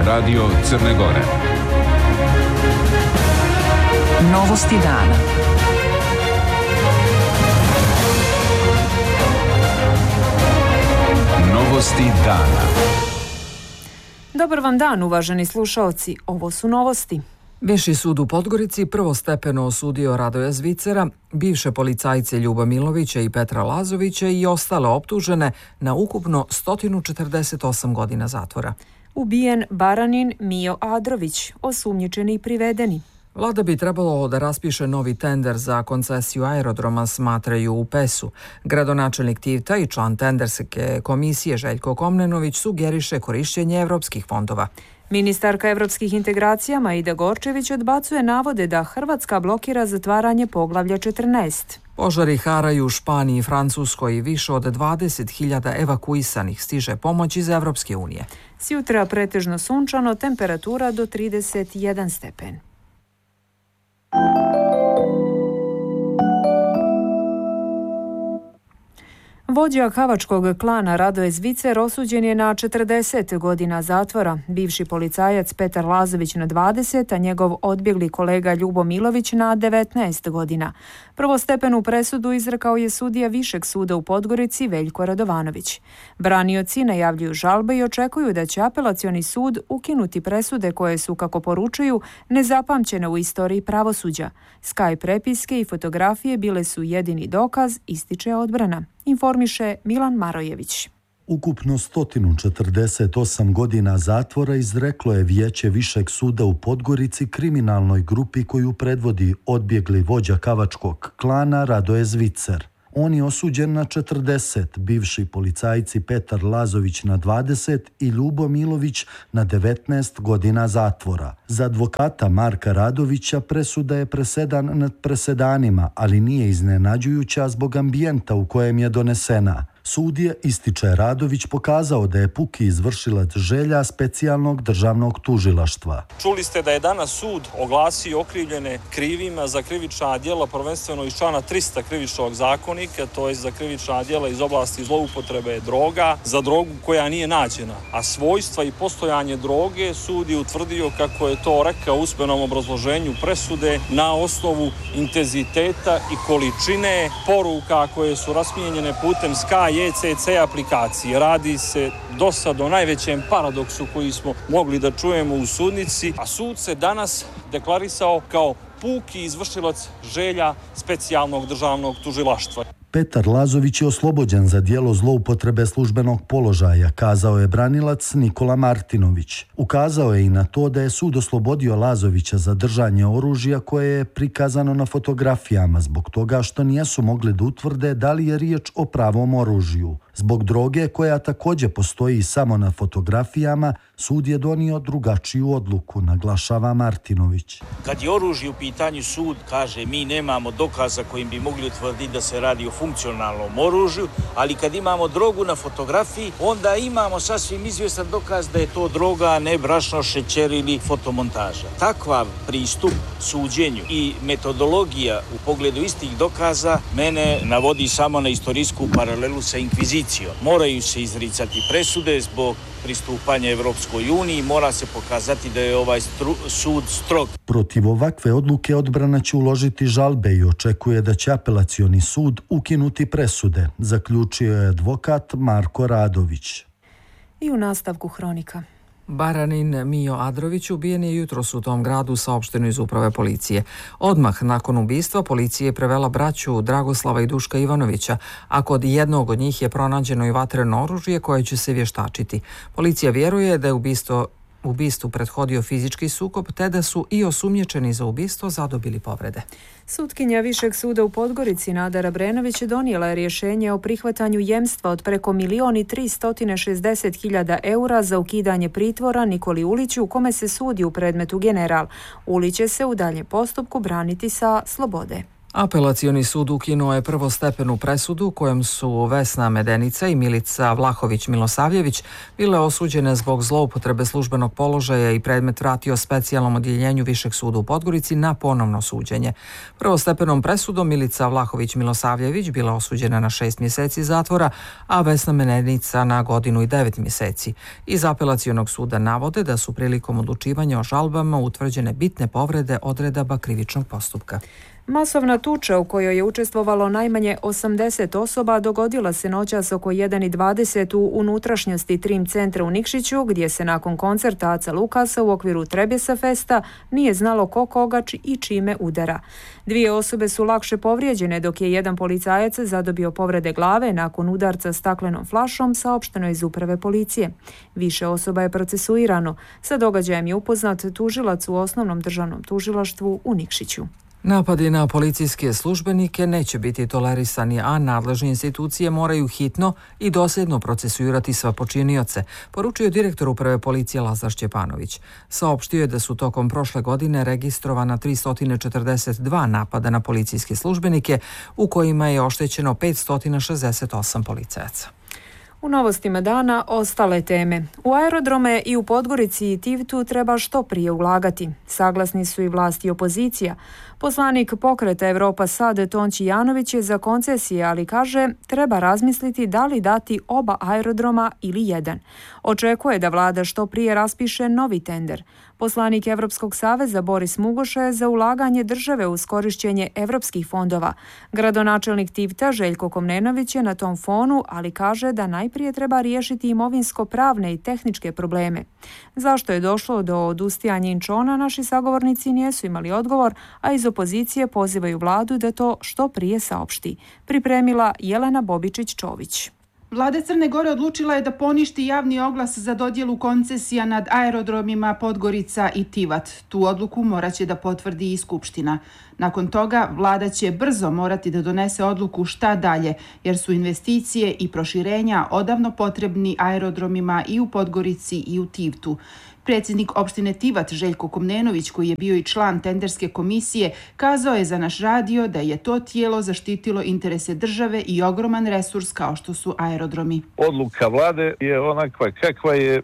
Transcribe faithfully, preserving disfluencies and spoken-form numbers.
Radio Crne Gore. Novosti dana. Novosti dana. Dobar vam dan, uvaženi slušaoci. Ovo su novosti. Viši sud u Podgorici prvostepeno osudio Radoja Zvicera, bivše policajce Ljuba Milovića i Petra Lazovića i ostale optužene na ukupno sto četrdeset osam godina zatvora. Ubijen Baranin Mijo Adrović, osumnjičeni i privedeni. Vlada bi trebalo da raspiše novi tender za koncesiju aerodroma, smatraju u Pesu. Gradonačelnik Tivta i član tenderske komisije Željko Komnenović sugeriše korišćenje evropskih fondova. Ministarka evropskih integracija Maida Gorčević odbacuje navode da Hrvatska blokira zatvaranje poglavlja četrnaest. Požari haraju u Španiji i Francuskoj i više od dvadeset hiljada evakuisanih stiže pomoć iz Evropske unije. Sjutra pretežno sunčano, temperatura do trideset jedan stepen. Vođa kavačkog klana Radoje Zvicer osuđen je na četrdeset godina zatvora. Bivši policajac Petar Lazović na dvadeset, a njegov odbjegli kolega Ljubo Milović na devetnaest godina. Prvostepenu presudu izrekao je sudija Višeg suda u Podgorici Veljko Radovanović. Branioci najavljuju žalbe i očekuju da će apelacioni sud ukinuti presude koje su, kako poručuju, nezapamćene u istoriji pravosuđa. Skype prepiske i fotografije bile su jedini dokaz, ističe odbrana. Informiše Milan Marojević. Ukupno sto četrdeset osam godina zatvora izreklo je Vijeće Višeg suda u Podgorici kriminalnoj grupi koju predvodi odbjegli vođa kavačkog klana Radoje Zvicer. On je osuđen na četrdeset, bivši policajci Petar Lazović na dvadeset i Ljubo Milović na devetnaest godina zatvora. Za advokata Marka Radovića presuda je presedan nad presedanima, ali nije iznenađujuća zbog ambijenta u kojem je donesena. Sud je, ističe Radović, pokazao da je puki izvršilac želja specijalnog državnog tužilaštva. Čuli ste da je danas sud oglasio okrivljene krivima za krivična djela, prvenstveno iz člana trista krivičnog zakonika, to je za krivična djela iz oblasti zloupotrebe droga, za drogu koja nije nađena. A svojstva i postojanje droge sud je utvrdio, kako je to rekao u usmenom obrazloženju presude, na osnovu intenziteta i količine poruka koje su rasmijenjene putem Skype E C C aplikacije. Radi se do sad o najvećem paradoksu koji smo mogli da čujemo u sudnici, a sud se danas deklarisao kao puki izvršilac želja specijalnog državnog tužilaštva. Petar Lazović je oslobođen za djelo zloupotrebe službenog položaja, kazao je branilac Nikola Martinović. Ukazao je i na to da je sud oslobodio Lazovića za držanje oružja koje je prikazano na fotografijama zbog toga što nisu mogli da utvrde da li je riječ o pravom oružju. Zbog droge, koja također postoji samo na fotografijama, sud je donio drugačiju odluku, naglašava Martinović. Kad je oružje u pitanju, sud kaže mi nemamo dokaza kojim bi mogli utvrditi da se radi o funkcionalnom oružju, ali kad imamo drogu na fotografiji, onda imamo sasvim izvjestan dokaz da je to droga, a ne brašno, šećer ili fotomontaža. Takva pristup suđenju i metodologija u pogledu istih dokaza mene navodi samo na istorijsku paralelu sa inkvizicijom. Moraju se izricati presude zbog pristupanja Evropskoj uniji, mora se pokazati da je ovaj stru, sud strog. Protiv ovakve odluke odbrana će uložiti žalbe i očekuje da će apelacioni sud ukinuti presude, zaključio je advokat Marko Radović. I u nastavku hronika. Baranin Mijo Adrović ubijen je jutros u tom gradu, saopšteno iz uprave policije. Odmah nakon ubistva policija je prevela braću Dragoslava i Duška Ivanovića, a kod jednog od njih je pronađeno i vatreno oružje koje će se vještačiti. Policija vjeruje da je ubistvo ubistvu prethodio fizički sukob, te da su i osumnjičeni za ubistvo zadobili povrede. Sutkinja Višeg suda u Podgorici Nada Rabrenović donijela je rješenje o prihvatanju jemstva od preko milijon i tristo šezdeset hiljada eura za ukidanje pritvora Nikoli Uliću, u kome se sudi u predmetu General. Ulić će se u daljem postupku braniti sa slobode. Apelacioni sud ukinuo je prvostepenu presudu kojom su Vesna Medenica i Milica Vlahović-Milosavljević bile osuđene zbog zloupotrebe službenog položaja i predmet vratio specijalnom odjeljenju Višeg suda u Podgorici na ponovno suđenje. Prvostepenom presudom Milica Vlahović-Milosavljević bila osuđena na šest mjeseci zatvora, a Vesna Medenica na godinu i devet mjeseci. Iz apelacionog suda navode da su prilikom odlučivanja o žalbama utvrđene bitne povrede odredaba krivičnog postupka. Masovna tuča u kojoj je učestvovalo najmanje osamdeset osoba dogodila se noćas oko jedan i dvadeset u unutrašnjosti Trim centra u Nikšiću, gdje se nakon koncerta Aca Lukasa u okviru Trebjesa festa nije znalo ko koga i čime udara. Dvije osobe su lakše povrijeđene, dok je jedan policajac zadobio povrede glave nakon udarca staklenom flašom, saopšteno iz uprave policije. Više osoba je procesuirano. Sa događajem je upoznat tužilac u Osnovnom državnom tužilaštvu u Nikšiću. Napadi na policijske službenike neće biti tolerisani, a nadležne institucije moraju hitno i dosljedno procesuirati sva počinioce, poručio direktor uprave policije Lazar Šćepanović. Saopštio je da su tokom prošle godine registrovana tristo četrdeset dva napada na policijske službenike, u kojima je oštećeno petsto šezdeset osam policajaca. U novostima dana ostale teme. U aerodrome i u Podgorici i Tivtu treba što prije ulagati. Saglasni su i vlasti i opozicija. Poslanik pokreta Evropa Sad Tonči Janović je za koncesije, ali kaže treba razmisliti da li dati oba aerodroma ili jedan. Očekuje da vlada što prije raspiše novi tender. Poslanik Evropskog saveza Boris Mugoša je za ulaganje države uz korišćenje evropskih fondova. Gradonačelnik Tivta Željko Komnenović je na tom fonu, ali kaže da najprije treba riješiti imovinsko-pravne i tehničke probleme. Zašto je došlo do odustajanja Inčona, naši sagovornici nisu imali odgovor, a iz opozicije pozivaju vladu da to što prije saopšti. Pripremila Jelena Bobičić-Čović. Vlada Crne Gore odlučila je da poništi javni oglas za dodjelu koncesija nad aerodromima Podgorica i Tivat. Tu odluku moraće da potvrdi i Skupština. Nakon toga, vlada će brzo morati da donese odluku šta dalje, jer su investicije i proširenja odavno potrebni aerodromima i u Podgorici i u Tivtu. Predsjednik opštine Tivat Željko Komnenović, koji je bio i član tenderske komisije, kazao je za naš radio da je to tijelo zaštitilo interese države i ogroman resurs kao što su aerodromi. Odluka vlade je onakva kakva je,